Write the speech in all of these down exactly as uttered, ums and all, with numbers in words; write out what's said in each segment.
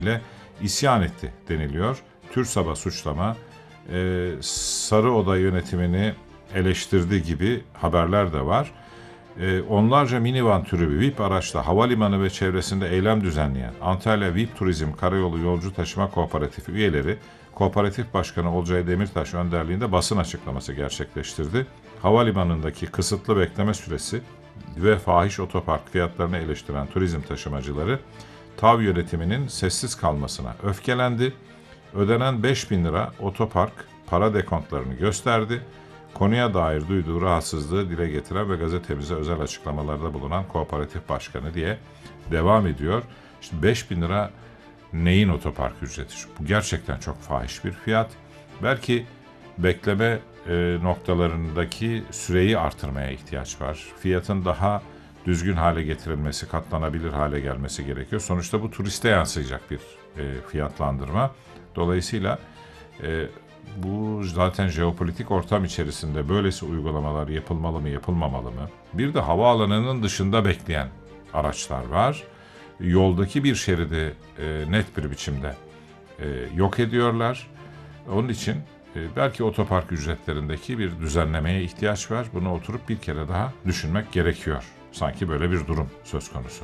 ile isyan etti deniliyor. TÜRSAB'a suçlama, e, Sarı Oda yönetimini eleştirdi gibi haberler de var. E, onlarca minivan türü V I P araçla havalimanı ve çevresinde eylem düzenleyen Antalya V I P Turizm Karayolu Yolcu Taşıma Kooperatifi üyeleri, Kooperatif Başkanı Olcay Demirtaş önderliğinde basın açıklaması gerçekleştirdi. Havalimanındaki kısıtlı bekleme süresi ve fahiş otopark fiyatlarını eleştiren turizm taşımacıları, TAV yönetiminin sessiz kalmasına öfkelendi. Ödenen beş bin lira otopark para dekontlarını gösterdi. Konuya dair duyduğu rahatsızlığı dile getiren ve gazetemize özel açıklamalarda bulunan kooperatif başkanı diye devam ediyor. İşte beş bin lira neyin otopark ücreti? Bu gerçekten çok fahiş bir fiyat. Belki bekleme e, noktalarındaki süreyi artırmaya ihtiyaç var. Fiyatın daha düzgün hale getirilmesi, katlanabilir hale gelmesi gerekiyor. Sonuçta bu turiste yansıyacak bir e, fiyatlandırma. Dolayısıyla e, bu zaten jeopolitik ortam içerisinde böylesi uygulamalar yapılmalı mı, yapılmamalı mı? Bir de havaalanının dışında bekleyen araçlar var. Yoldaki bir şeridi e, net bir biçimde e, yok ediyorlar. Onun için e, belki otopark ücretlerindeki bir düzenlemeye ihtiyaç var. Bunu oturup bir kere daha düşünmek gerekiyor. Sanki böyle bir durum söz konusu.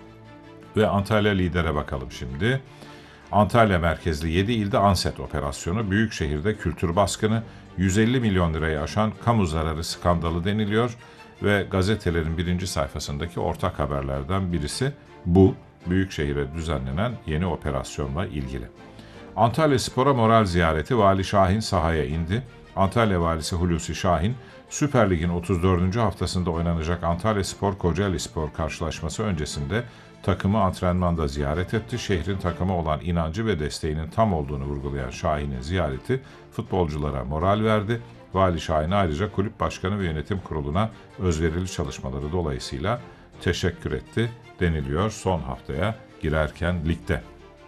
Ve Antalya Lider'e bakalım şimdi. Antalya merkezli yedi ilde Anset operasyonu, Büyükşehir'de kültür baskını, yüz elli milyon lirayı aşan kamu zararı skandalı deniliyor ve gazetelerin birinci sayfasındaki ortak haberlerden birisi bu, Büyükşehir'e düzenlenen yeni operasyonla ilgili. Antalya Spor'a moral ziyareti, Vali Şahin sahaya indi. Antalya Valisi Hulusi Şahin, Süper Lig'in otuz dördüncü haftasında oynanacak Antalya Spor Kocaeli Spor karşılaşması öncesinde takımı antrenmanda ziyaret etti. Şehrin takımı olan inancı ve desteğinin tam olduğunu vurgulayan Şahin'in ziyareti futbolculara moral verdi. Vali Şahin ayrıca kulüp başkanı ve yönetim kuruluna özverili çalışmaları dolayısıyla teşekkür etti deniliyor son haftaya girerken ligde.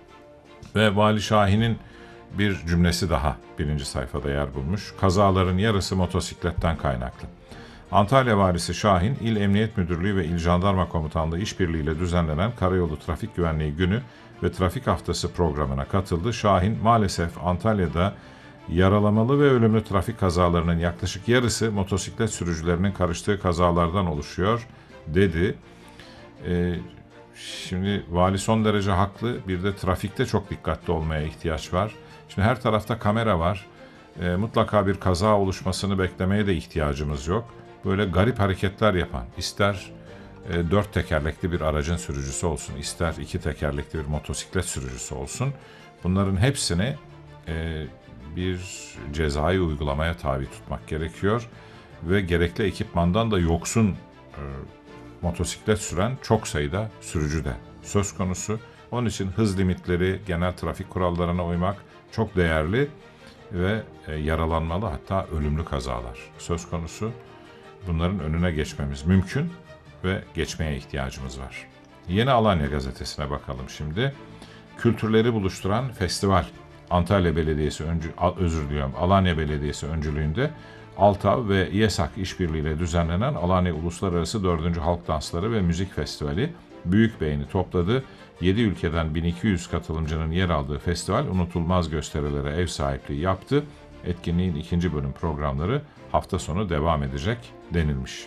Ve Vali Şahin'in bir cümlesi daha birinci sayfada yer bulmuş. Kazaların yarısı motosikletten kaynaklı. Antalya Valisi Şahin, İl Emniyet Müdürlüğü ve İl Jandarma Komutanlığı işbirliğiyle düzenlenen Karayolu Trafik Güvenliği Günü ve Trafik Haftası programına katıldı. Şahin, maalesef Antalya'da yaralamalı ve ölümlü trafik kazalarının yaklaşık yarısı motosiklet sürücülerinin karıştığı kazalardan oluşuyor, dedi. Ee, şimdi vali son derece haklı. Bir de trafikte çok dikkatli olmaya ihtiyaç var. Şimdi her tarafta kamera var. E, mutlaka bir kaza oluşmasını beklemeye de ihtiyacımız yok. Böyle garip hareketler yapan, ister e, dört tekerlekli bir aracın sürücüsü olsun, ister iki tekerlekli bir motosiklet sürücüsü olsun, bunların hepsini e, bir cezai uygulamaya tabi tutmak gerekiyor ve gerekli ekipmandan da yoksun e, motosiklet süren çok sayıda sürücü de söz konusu. Onun için hız limitleri, genel trafik kurallarına uymak çok değerli ve e, yaralanmalı, hatta ölümlü kazalar söz konusu. Bunların önüne geçmemiz mümkün ve geçmeye ihtiyacımız var. Yeni Alanya gazetesine bakalım şimdi. Kültürleri buluşturan festival, Antalya Belediyesi öncü, özür diliyorum Alanya Belediyesi öncülüğünde Altav ve YESAK işbirliğiyle düzenlenen Alanya Uluslararası dördüncü Halk Dansları ve Müzik Festivali büyük beğeni topladı. yedi ülkeden bin iki yüz katılımcının yer aldığı festival unutulmaz gösterilere ev sahipliği yaptı. Etkinliğin ikinci bölüm programları hafta sonu devam edecek denilmiş.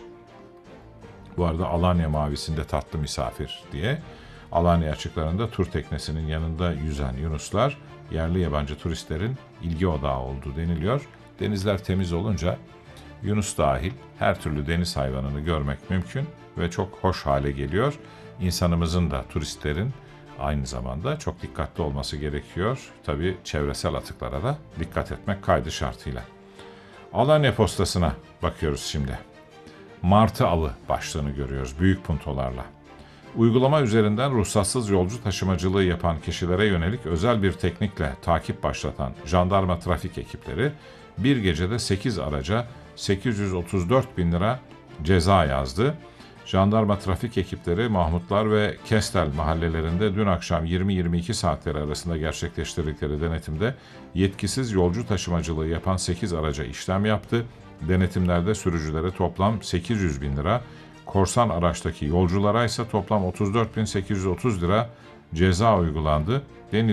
Bu arada Alanya mavisinde tatlı misafir diye Alanya açıklarında tur teknesinin yanında yüzen yunuslar yerli yabancı turistlerin ilgi odağı oldu deniliyor. Denizler temiz olunca yunus dahil her türlü deniz hayvanını görmek mümkün ve çok hoş hale geliyor. İnsanımızın da, turistlerin aynı zamanda çok dikkatli olması gerekiyor. Tabii çevresel atıklara da dikkat etmek kaydı şartıyla. Alanya postasına bakıyoruz şimdi. Martı avı başlığını görüyoruz büyük puntolarla. Uygulama üzerinden ruhsatsız yolcu taşımacılığı yapan kişilere yönelik özel bir teknikle takip başlatan jandarma trafik ekipleri bir gecede sekiz araca sekiz yüz otuz dört bin lira ceza yazdı. Jandarma trafik ekipleri Mahmutlar ve Kestel mahallelerinde dün akşam yirmi yirmi iki saatleri arasında gerçekleştirdikleri denetimde yetkisiz yolcu taşımacılığı yapan sekiz araca işlem yaptı. Denetimlerde sürücülere toplam sekiz yüz bin lira, korsan araçtaki yolculara ise toplam otuz dört bin sekiz yüz otuz lira ceza uygulandı.